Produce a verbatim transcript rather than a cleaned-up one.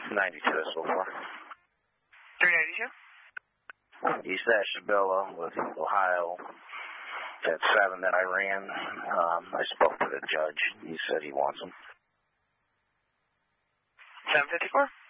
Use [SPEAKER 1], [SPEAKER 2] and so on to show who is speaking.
[SPEAKER 1] ninety-two so far.
[SPEAKER 2] three ninety-two?
[SPEAKER 1] East Ashtabula with Ohio. That seven that I ran, um, I spoke to the judge. He said he wants them.
[SPEAKER 2] seven fifty-four?